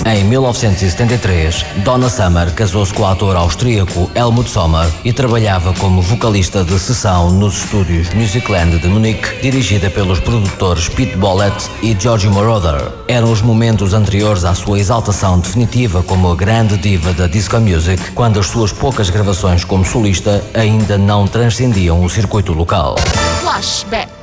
Em 1973, Donna Summer casou-se com o ator austríaco Helmut Sommer e trabalhava como vocalista de sessão nos estúdios Musicland de Munique, dirigida pelos produtores Pete Bollett e Giorgio Moroder. Eram os momentos anteriores à sua exaltação definitiva como a grande diva da disco music, quando as suas poucas gravações como solista ainda não transcendiam o circuito local. Flashback.